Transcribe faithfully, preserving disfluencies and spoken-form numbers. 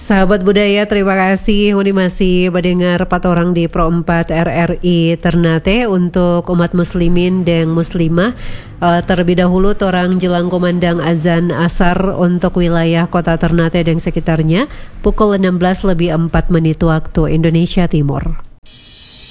Sahabat budaya, terima kasih Uni masih mendengar empat orang di Pro empat R R I Ternate untuk umat muslimin dan muslimah. Uh, terlebih dahulu torang jelang komandang azan asar untuk wilayah kota Ternate dan sekitarnya pukul enam belas lebih empat menit waktu Indonesia Timur.